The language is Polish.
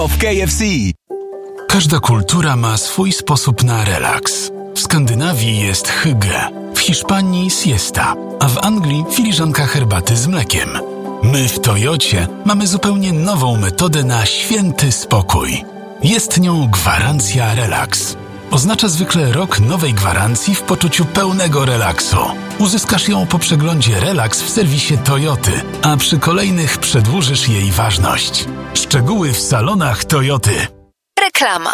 w KFC. Każda kultura ma swój sposób na relaks. W Skandynawii jest hygge, w Hiszpanii siesta, a w Anglii filiżanka herbaty z mlekiem. My w Toyocie mamy zupełnie nową metodę na święty spokój. Jest nią gwarancja relaks. Oznacza zwykle rok nowej gwarancji w poczuciu pełnego relaksu. Uzyskasz ją po przeglądzie Relaks w serwisie Toyoty, a przy kolejnych przedłużysz jej ważność. Szczegóły w salonach Toyoty. Reklama.